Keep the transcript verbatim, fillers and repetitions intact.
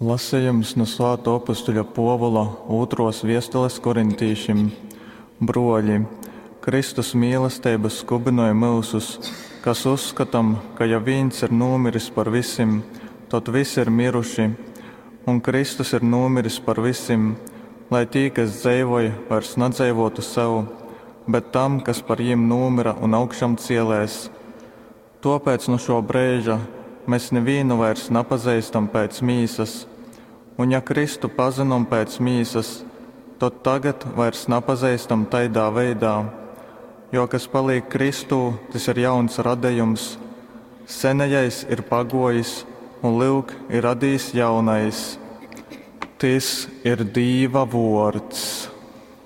Lasījums no Svētā apustuļa Pāvila otros vēstules korintīšiem. Broļi, Kristus mīlestība skubinoja mūsus, kas uzskatām, ka ja viens ir nomiris par visiem, tad visi ir miruši, un Kristus ir nomiris par visiem, lai tie, kas dzīvoja, vairs nedzīvotu sev, bet tam, kas par viņiem nomira un augšām cielēs. Tāpēc no šo brīža mēs nevienu vairs nepazīstam pēc mīsas, un ja Kristu pazinām pēc mīsas, tad tagad vairs nepazīstam taidā veidā, jo kas paliek Kristū, tas ir jauns radījums. Senajais ir pagojis, un lūk, ir radījis jaunais. Tas ir Dieva vārds.